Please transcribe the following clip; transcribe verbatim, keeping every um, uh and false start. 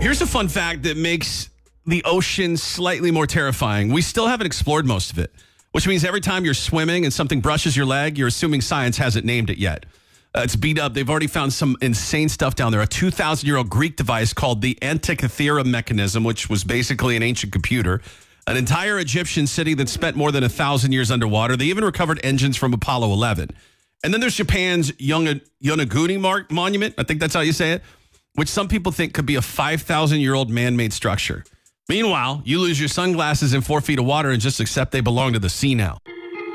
Here's a fun fact that makes the ocean slightly more terrifying. We still haven't explored most of it, which means every time you're swimming and something brushes your leg, you're assuming science hasn't named it yet. Uh, it's beat up. They've already found some insane stuff down there. A two thousand year old Greek device called the Antikythera mechanism, which was basically an ancient computer. An entire Egyptian city that spent more than a thousand years underwater. They even recovered engines from Apollo eleven. And then there's Japan's Yonaguni Yonaguni Mar- Monument. I think that's how you say it, which some people think could be a five thousand year old man-made structure. Meanwhile, you lose your sunglasses in four feet of water and just accept they belong to the sea now.